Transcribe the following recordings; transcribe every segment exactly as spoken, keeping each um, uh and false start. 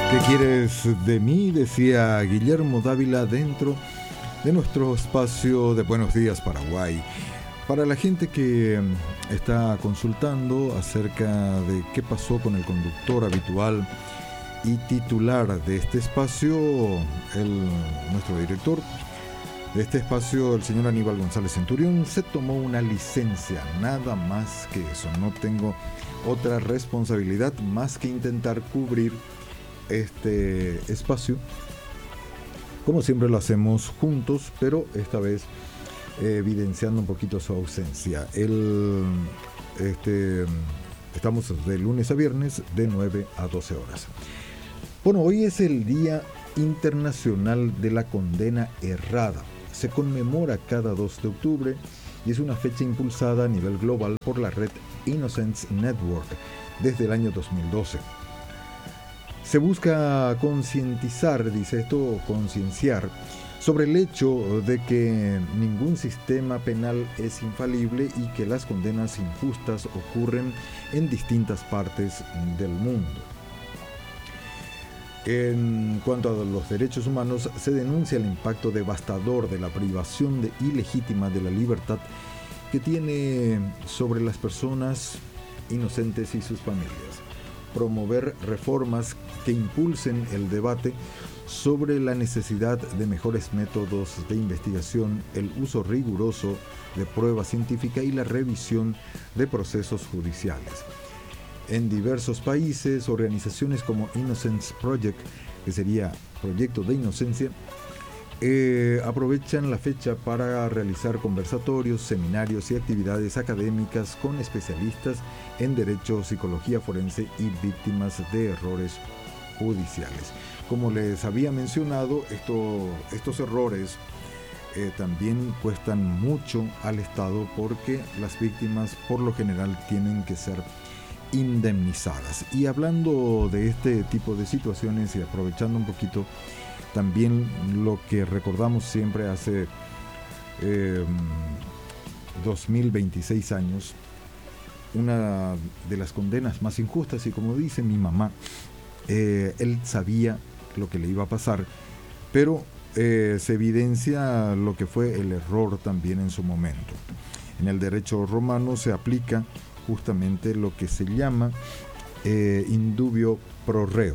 ¿Qué quieres de mí?, decía Guillermo Dávila dentro de nuestro espacio de Buenos Días Paraguay. Para la gente que está consultando acerca de qué pasó con el conductor habitual y titular de este espacio, el, nuestro director de este espacio, el señor Aníbal González Centurión, se tomó una licencia, nada más que eso. No tengo otra responsabilidad más que intentar cubrir este espacio, como siempre lo hacemos juntos, pero esta vez eh, evidenciando un poquito su ausencia. El, este, estamos de lunes a viernes de nueve a doce horas. Bueno, hoy es el Día Internacional de la Condena Errada. Se conmemora cada dos de octubre y es una fecha impulsada a nivel global por la red Innocence Network desde el año dos mil doce. Se busca concientizar, dice esto, concienciar sobre el hecho de que ningún sistema penal es infalible y que las condenas injustas ocurren en distintas partes del mundo. En cuanto a los derechos humanos, se denuncia el impacto devastador de la privación de ilegítima de la libertad que tiene sobre las personas inocentes y sus familias. Promover reformas que impulsen el debate sobre la necesidad de mejores métodos de investigación, el uso riguroso de prueba científica y la revisión de procesos judiciales. En diversos países, organizaciones como Innocence Project, que sería Proyecto de Inocencia, eh, aprovechan la fecha para realizar conversatorios, seminarios y actividades académicas con especialistas en derecho, psicología forense y víctimas de errores judiciales. Como les había mencionado, esto, estos errores eh, también cuestan mucho al Estado porque las víctimas por lo general tienen que ser indemnizadas. Y hablando de este tipo de situaciones y aprovechando un poquito también lo que recordamos siempre hace eh, dos mil veintiséis años, una de las condenas más injustas, y como dice mi mamá, eh, él sabía lo que le iba a pasar, pero eh, se evidencia lo que fue el error también en su momento. En el derecho romano se aplica justamente lo que se llama eh, indubio pro reo,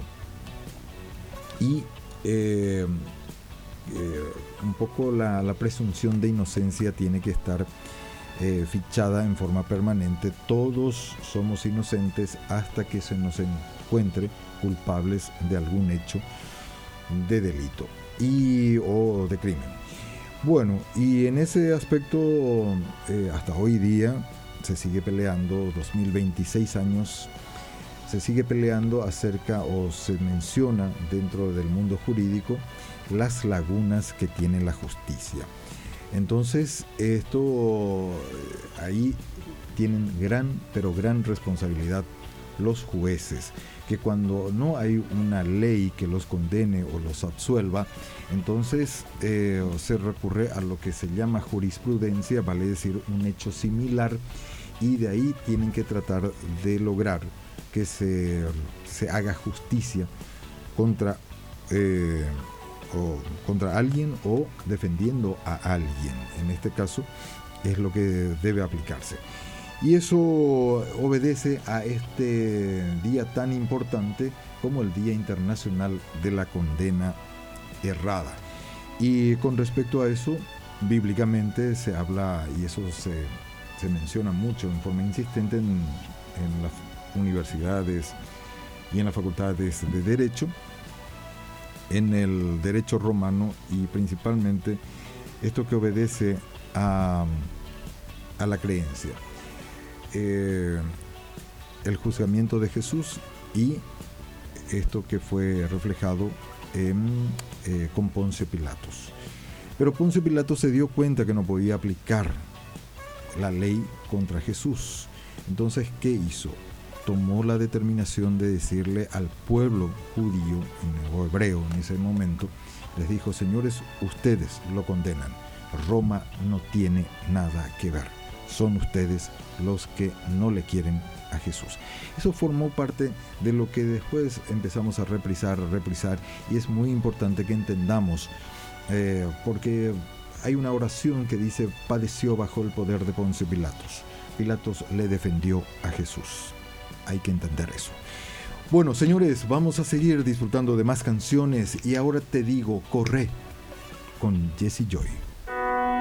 y eh, eh, un poco la, la presunción de inocencia tiene que estar eh, fichada en forma permanente. Todos somos inocentes hasta que se nos encuentre culpables de algún hecho de delito y o de crimen. Bueno, y en ese aspecto eh, hasta hoy día se sigue peleando, dos mil veintiséis años, se sigue peleando acerca, o se menciona dentro del mundo jurídico, las lagunas que tiene la justicia. Entonces, esto, ahí tienen gran, pero gran responsabilidad los jueces, que cuando no hay una ley que los condene o los absuelva, entonces eh, se recurre a lo que se llama jurisprudencia, vale decir un hecho similar, y de ahí tienen que tratar de lograr que se, se haga justicia contra, eh, o contra alguien o defendiendo a alguien. En este caso es lo que debe aplicarse. Y eso obedece a este día tan importante como el Día Internacional de la Condena Errada. Y con respecto a eso, bíblicamente se habla, y eso se, se menciona mucho en forma insistente en, en las universidades y en las facultades de Derecho, en el derecho romano, y principalmente esto que obedece a, a la creencia. Eh, el juzgamiento de Jesús y esto que fue reflejado en, eh, con Poncio Pilatos. Pero Poncio Pilatos se dio cuenta que no podía aplicar la ley contra Jesús. Entonces, ¿qué hizo? Tomó la determinación de decirle al pueblo judío o hebreo en ese momento, les dijo: señores, ustedes lo condenan, Roma no tiene nada que ver, son ustedes los que no le quieren a Jesús. Eso formó parte de lo que después empezamos a reprisar, a reprisar, y es muy importante que entendamos, eh, porque hay una oración que dice: padeció bajo el poder de Poncio Pilatos. Pilatos le defendió a Jesús. Hay que entender eso. Bueno, señores, vamos a seguir disfrutando de más canciones, y ahora te digo, corre con Jesse Joy.